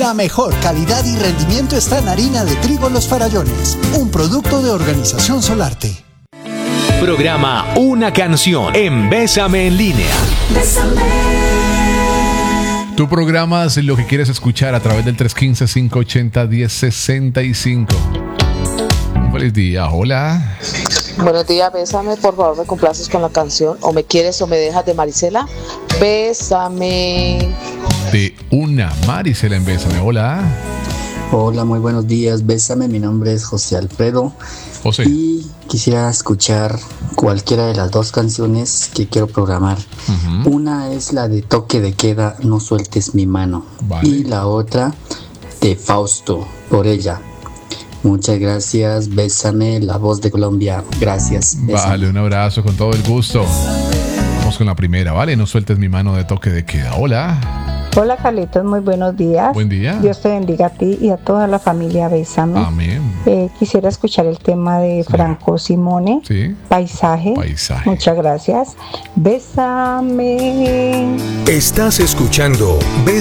La mejor calidad y rendimiento está en harina de trigo Los Farallones, un producto de Organización Solarte. Programa Una Canción en Bésame en Línea. Bésame. Tú programas lo que quieres escuchar a través del 315-580-1065. Un feliz día, hola. Buenos días, bésame, por favor, me complaces con la canción O me quieres o me dejas de Marisela. Bésame. De una Marisela en Bésame, hola. Hola, muy buenos días, bésame, mi nombre es José Alfredo. José. Y quisiera escuchar cualquiera de las dos canciones que quiero programar. Una es la de Toque de Queda, No Sueltes Mi Mano. Vale. Y la otra de Fausto, Por Ella. Muchas gracias, bésame, la voz de Colombia. Gracias. Bésame. Vale, un abrazo con todo el gusto. Vamos con la primera, ¿vale? No sueltes mi mano de Toque de Queda. Hola. Hola Carlitos, muy buenos días. Buen día. Dios te bendiga a ti y a toda la familia Bésame. Amén. Quisiera escuchar el tema de Franco Simone. Sí. Paisaje. Muchas gracias. Bésame. Estás escuchando